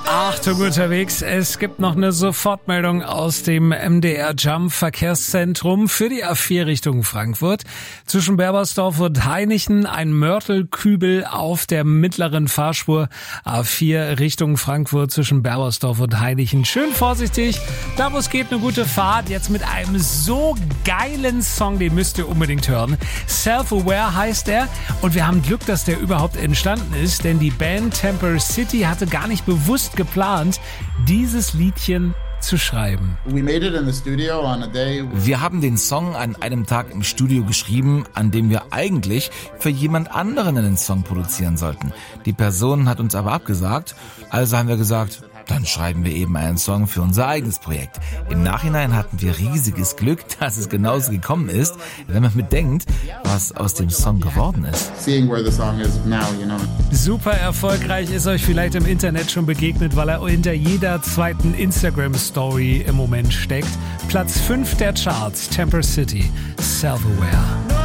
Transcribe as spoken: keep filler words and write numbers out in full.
Achtung unterwegs, es gibt noch eine Sofortmeldung aus dem M D R Jump Verkehrszentrum für die A vier Richtung Frankfurt. Zwischen Berbersdorf und Hainichen ein Mörtelkübel auf der mittleren Fahrspur A vier Richtung Frankfurt zwischen Berbersdorf und Hainichen. Schön vorsichtig, da wo es geht, eine gute Fahrt. Jetzt mit einem so geilen Song, den müsst ihr unbedingt hören. Self-Aware heißt er und wir haben Glück, dass der überhaupt entstanden ist, denn die Band Temper City hatte gar nicht bewusst geplant, dieses Liedchen zu schreiben. Wir haben den Song an einem Tag im Studio geschrieben, an dem wir eigentlich für jemand anderen einen Song produzieren sollten. Die Person hat uns aber abgesagt, also haben wir gesagt, dann schreiben wir eben einen Song für unser eigenes Projekt. Im Nachhinein hatten wir riesiges Glück, dass es genauso gekommen ist, wenn man bedenkt, was aus dem Song geworden ist. Super erfolgreich, ist euch vielleicht im Internet schon begegnet, weil er hinter jeder zweiten Instagram-Story im Moment steckt. Platz fünf der Charts, Temper City, Self-Aware.